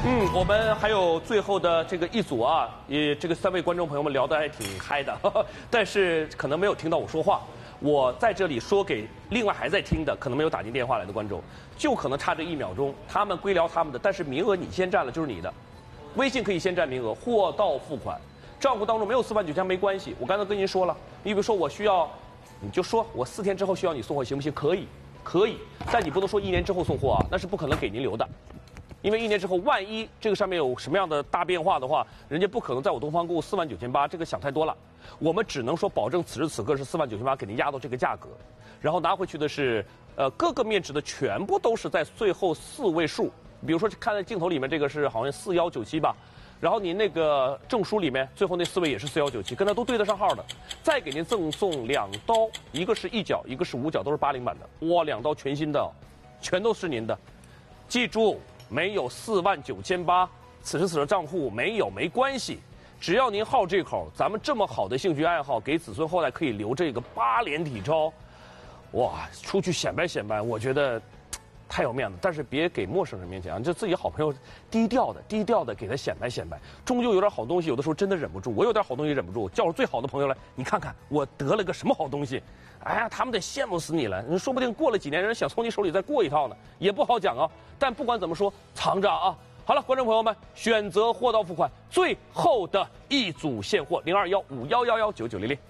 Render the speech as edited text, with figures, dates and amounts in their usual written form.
我们还有最后的这个一组啊，也这个3位观众朋友们聊得还挺嗨的，但是可能没有听到我说话。我在这里说给另外还在听的，可能没有打进电话来的观众，就可能差这1秒钟，他们归聊他们的，但是名额你先占了就是你的。微信可以先占名额，货到付款，账户当中没有49000没关系。我刚才跟您说了，你比如说我需要，你就说我4天之后需要你送货，行不行？可以，可以，但你不能说1年之后送货啊，那是不可能给您留的。因为1年之后，万一这个上面有什么样的大变化的话，人家不可能在我东方购物49800，这个想太多了。我们只能说保证此时此刻是49800，给您压到这个价格，然后拿回去的是，各个面值的全部都是在最后4位数。比如说看在镜头里面这个是好像4197吧，然后您那个证书里面最后那4位也是4197，跟它都对得上号的。再给您赠送2刀，一个是1角，一个是5角，都是80版的。哇，2刀全新的，全都是您的。记住。没有49800，此时此刻账户没关系，只要您好这口，咱们这么好的兴趣爱好，给子孙后代可以留这个8连体钞，哇，出去显摆显摆，我觉得太有面子。但是别给陌生人面前啊，就自己好朋友低调的给他显摆显摆，终究有点好东西，有的时候真的忍不住。我有点好东西忍不住，叫我最好的朋友来，你看看我得了个什么好东西。哎呀，他们得羡慕死你了！你说不定过了几年，人想从你手里再过一套呢，也不好讲啊。但不管怎么说，藏着啊。好了，观众朋友们，选择货到付款，最后的一组现货021511199900。